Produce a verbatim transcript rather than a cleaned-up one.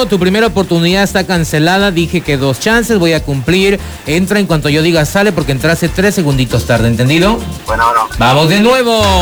uno, tu primera oportunidad está cancelada. Dije que dos chances, voy a cumplir. Entra en cuanto yo diga sale porque entraste tres segunditos tarde, ¿entendido? Bueno, bueno. Vamos de nuevo.